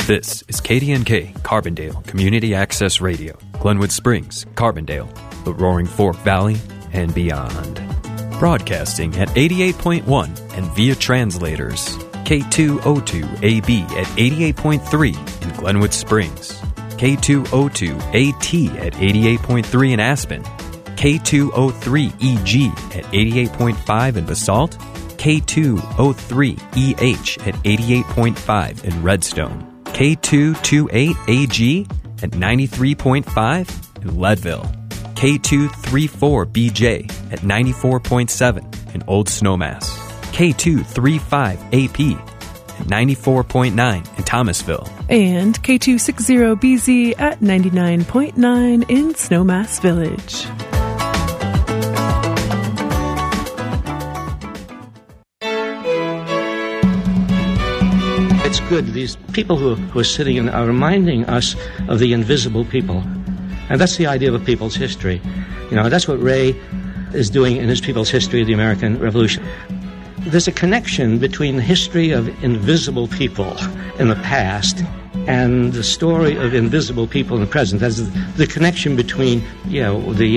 This is KDNK, Carbondale Community Access Radio, Glenwood Springs, Carbondale, the Roaring Fork Valley, and beyond. Broadcasting at 88.1 and via translators, K202AB at 88.3 in Glenwood Springs, K202AT at 88.3 in Aspen, K203EG at 88.5 in Basalt, K203EH at 88.5 in Redstone, K228AG at 93.5 in Leadville, K234BJ at 94.7 in Old Snowmass, K235AP at 94.9 in Thomasville, and K260BZ at 99.9 in Snowmass Village. It's good. These people who are sitting in are reminding us of the invisible people. And that's the idea of a people's history. You know, that's what Ray is doing in his People's History of the American Revolution. There's a connection between the history of invisible people in the past and the story of invisible people in the present. That's the connection between, the